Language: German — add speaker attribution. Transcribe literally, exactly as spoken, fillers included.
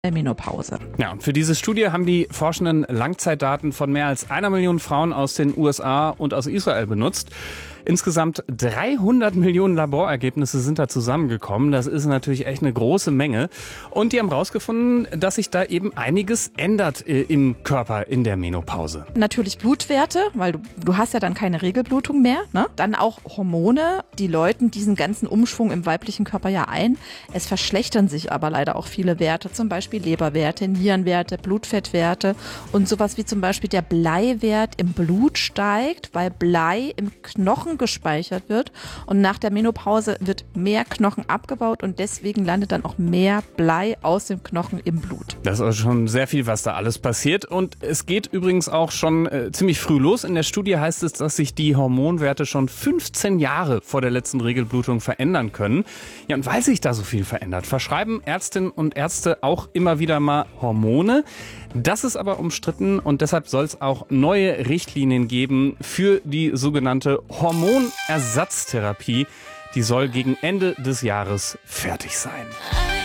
Speaker 1: der Menopause.
Speaker 2: Ja, und für diese Studie haben die Forschenden Langzeitdaten von mehr als einer Million Frauen aus den U S A und aus Israel benutzt. Insgesamt dreihundert Millionen Laborergebnisse sind da zusammengekommen. Das ist natürlich echt eine große Menge. Und die haben rausgefunden, dass sich da eben einiges ändert äh, im Körper in der Menopause.
Speaker 1: Natürlich Blutwerte, weil du, du hast ja dann keine Regelblutung mehr. Ne? Dann auch Hormone, die läuten diesen ganzen Umschwung im weiblichen Körper ja ein. Es verschlechtern sich aber leider auch viele Werte, zum Beispiel Leberwerte, Nierenwerte, Blutfettwerte und sowas wie zum Beispiel der Bleiwert im Blut steigt, weil Blei im Knochen gespeichert wird und nach der Menopause wird mehr Knochen abgebaut und deswegen landet dann auch mehr Blei aus dem Knochen im Blut.
Speaker 2: Das ist also schon sehr viel, was da alles passiert. Und es geht übrigens auch schon äh, ziemlich früh los. In der Studie heißt es, dass sich die Hormonwerte schon fünfzehn Jahre vor der letzten Regelblutung verändern können. Ja, und weil sich da so viel verändert, verschreiben Ärztinnen und Ärzte auch immer wieder mal Hormone. Das ist aber umstritten und deshalb soll es auch neue Richtlinien geben für die sogenannte Hormonersatztherapie. Die soll gegen Ende des Jahres fertig sein.